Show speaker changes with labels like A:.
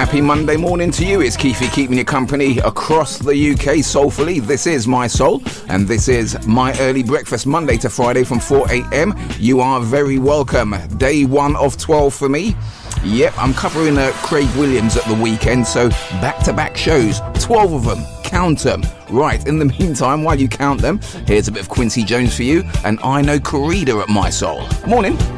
A: Happy Monday morning to you. It's Keithy keeping you company across the UK soulfully. This is My Soul and this is my early breakfast Monday to Friday from 4 a.m. You are very welcome. Day 1 of 12 for me. Yep, I'm covering Craig Williams at the weekend, so back-to-back shows, 12 of them. Count them. Right, in the meantime, while you count them, here's a bit of Quincy Jones for you, and I Know Corrida at My Soul. Morning.